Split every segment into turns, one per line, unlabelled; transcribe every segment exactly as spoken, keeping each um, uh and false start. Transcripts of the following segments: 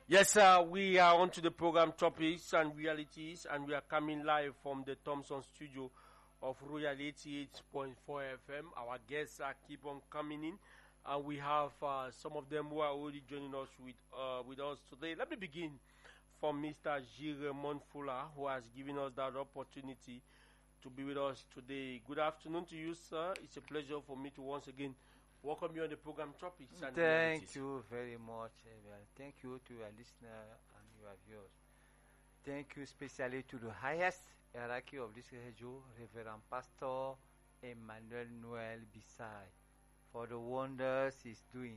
Yes, uh, we are on to the program Topics and Realities, and we are coming live from the Thompson studio of Royal eighty-eight point four F M. Our guests are keep on coming in, and we have uh, some of them who are already joining us with uh, with us today. Let me begin from Mister Gilles Monfula, who has given us that opportunity to be with us today. Good afternoon to you, sir. It's a pleasure for me to once again welcome you on the program Topics and
Thank
Realities.
you very much. uh, Thank you to your listener and your viewers. Thank you especially to the highest hierarchy of this radio, Reverend Pastor Emmanuel Noel Bisai, for the wonders he's doing.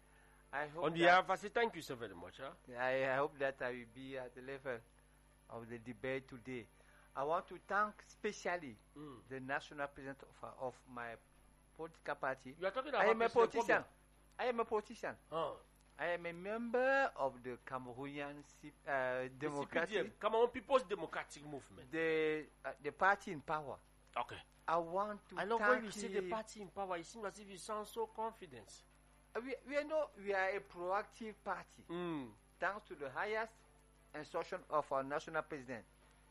I hope
On
that-
behalf, I say thank you so very much. Huh?
I, I hope that I will be at the level of the debate today. I want to thank specially
Mm.
the national president of, of my political party.
You are talking
I
about
am a
President
politician.
Pobia.
I am a politician.
Huh.
I am a member of the Cameroonian C- uh,
The C P D M,
Democratic,
Cameroon People's Democratic Movement.
the uh, the party in power.
Okay.
I want to
I love
thank
when you say the party in power. It seems as if you sound so confident.
Uh, We, we are no, we are a proactive party.
Mm.
Thanks to the highest instruction of our national president,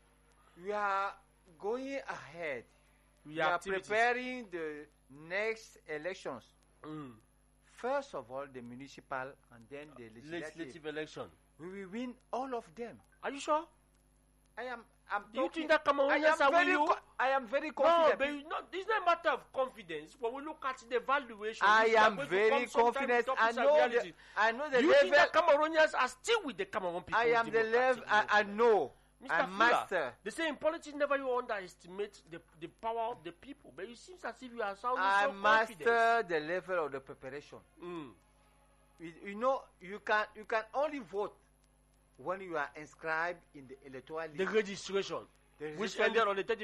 we are going ahead.
We
We
are
are
activities.
preparing the next elections.
Mm.
First of all, the municipal, and then the legislative.
Legislative election.
We will win all of them.
Are you sure?
I am. I'm
Do you
talking-
think that
I
Cameroonians
am
are with
very
you?
co- I am very
No,
confident.
but you not, it's not a matter of confidence. When we look at the valuation,
I
which we are
am
going to
very
come sometime
confident.
to
I
Topics and
know the,
Realities.
I know the
Do you think
level.
that Cameroonians are still with the Cameroon people?
I am the level. I, I know.
Mister
I
Fuller,
master.
they say in politics never you underestimate the, the power of the people, but it seems as if you are sounding
I
so confident.
master the level of the preparation.
Mm.
You, you know, you can you can only vote when you are inscribed in the electoral list.
The registration,
The
which
registration
ended on the